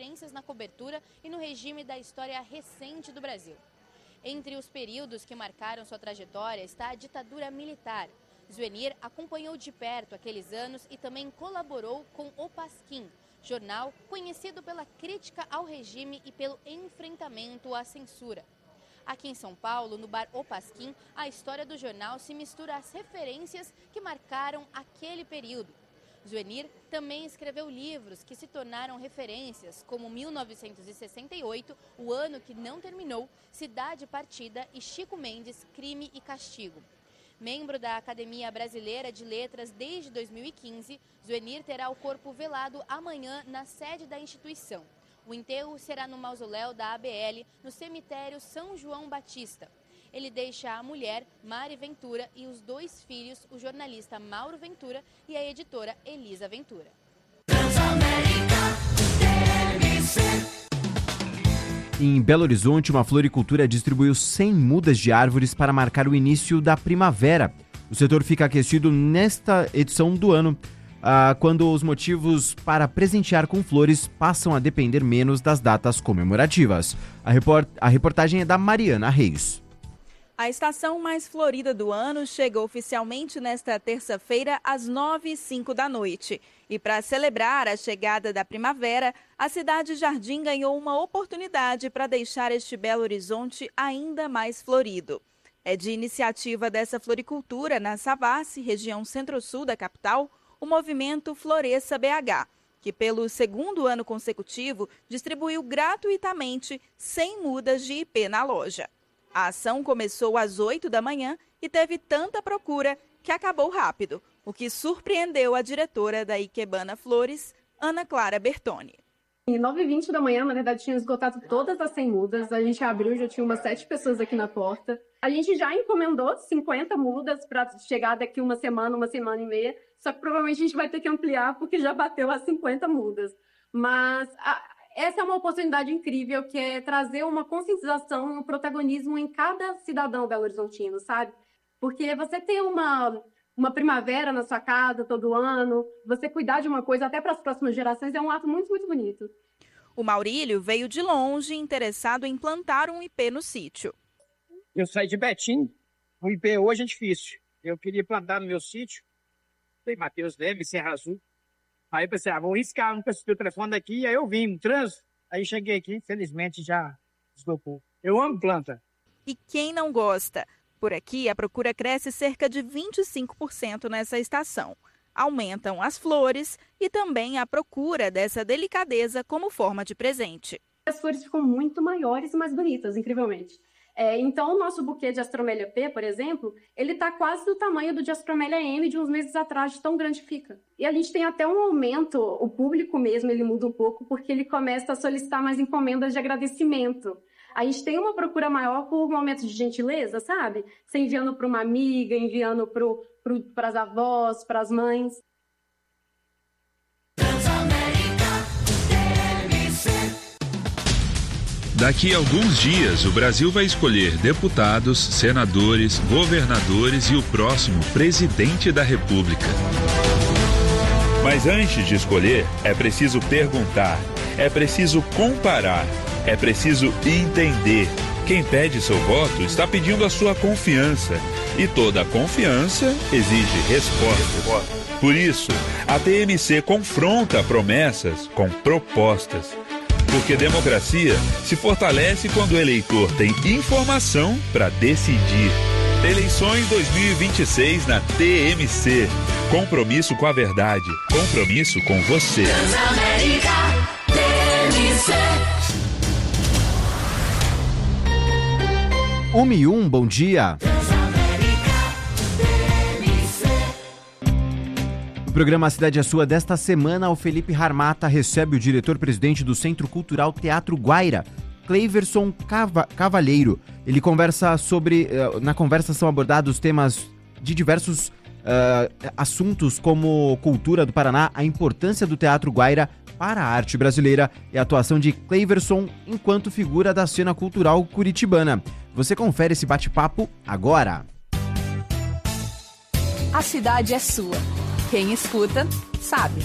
referências na cobertura e no regime da história recente do Brasil. Entre os períodos que marcaram sua trajetória está a ditadura militar. Zuenir acompanhou de perto aqueles anos e também colaborou com O Pasquim, jornal conhecido pela crítica ao regime e pelo enfrentamento à censura. Aqui em São Paulo, no bar O Pasquim, a história do jornal se mistura às referências que marcaram aquele período. Zuenir também escreveu livros que se tornaram referências, como 1968, O Ano que Não Terminou, Cidade Partida e Chico Mendes, Crime e Castigo. Membro da Academia Brasileira de Letras desde 2015, Zuenir terá o corpo velado amanhã na sede da instituição. O enterro será no mausoléu da ABL, no cemitério São João Batista. Ele deixa a mulher, Mari Ventura, e os 2 filhos, o jornalista Mauro Ventura e a editora Elisa Ventura. Em Belo Horizonte, uma floricultura distribuiu 100 mudas de árvores para marcar o início da primavera. O setor fica aquecido nesta edição do ano, quando os motivos para presentear com flores passam a depender menos das datas comemorativas. A reportagem é da Mariana Reis. A estação mais florida do ano chega oficialmente nesta terça-feira às 9h05 da noite. E para celebrar a chegada da primavera, a Cidade Jardim ganhou uma oportunidade para deixar este Belo Horizonte ainda mais florido. É de iniciativa dessa floricultura na Savassi, região centro-sul da capital, o movimento Floresça BH, que pelo 2º ano consecutivo distribuiu gratuitamente 100 mudas de ipê na loja. A ação começou às 8 da manhã e teve tanta procura que acabou rápido, o que surpreendeu a diretora da Ikebana Flores, Ana Clara Bertoni. Em 9h20 da manhã, na verdade, tinha esgotado todas as 100 mudas. A gente abriu, já tinha umas 7 pessoas aqui na porta. A gente já encomendou 50 mudas para chegar daqui uma semana e meia. Só que provavelmente a gente vai ter que ampliar porque já bateu as 50 mudas. Mas essa é uma oportunidade incrível, que é trazer uma conscientização, um protagonismo em cada cidadão belo-horizontino, sabe? Porque você ter uma primavera na sua casa todo ano, você cuidar de uma coisa até para as próximas gerações é um ato muito, muito bonito. O Maurílio veio de longe, interessado em plantar um ipê no sítio. Eu saí de Betim, o ipê hoje é difícil. Eu queria plantar no meu sítio, tem Matheus Leme, Serra Azul. Aí eu pensei, vou riscar, nunca assisti o telefone daqui, aí eu vim no trânsito, aí cheguei aqui, infelizmente já esgotou. Eu amo planta. E quem não gosta? Por aqui, a procura cresce cerca de 25% nessa estação. Aumentam as flores e também a procura dessa delicadeza como forma de presente. As flores ficam muito maiores e mais bonitas, incrivelmente. Então, o nosso buquê de Astromélia P, por exemplo, ele está quase do tamanho do de Astromélia M de uns meses atrás, de tão grande que fica. E a gente tem até um aumento, o público mesmo, ele muda um pouco, porque ele começa a solicitar mais encomendas de agradecimento. A gente tem uma procura maior por momentos de gentileza, sabe? Você enviando para uma amiga, enviando para as avós, para as mães. Daqui a alguns dias, o Brasil vai escolher deputados, senadores, governadores e o próximo presidente da República. Mas antes de escolher, é preciso perguntar, é preciso comparar, é preciso entender. Quem pede seu voto está pedindo a sua confiança. E toda confiança exige resposta. Por isso, a TMC confronta promessas com propostas. Porque democracia se fortalece quando o eleitor tem informação para decidir. Eleições 2026 na TMC. Compromisso com a verdade. Compromisso com você. Transamérica, TMC. 1:01, bom dia. No programa A Cidade é Sua desta semana, o Felipe Harmata recebe o diretor-presidente do Centro Cultural Teatro Guaira, Cleiverson Cavalheiro. Ele conversa sobre... Na conversa são abordados temas de diversos assuntos como cultura do Paraná, a importância do Teatro Guaira para a arte brasileira e a atuação de Cleiverson enquanto figura da cena cultural curitibana. Você confere esse bate-papo agora. A cidade é sua. Quem escuta, sabe.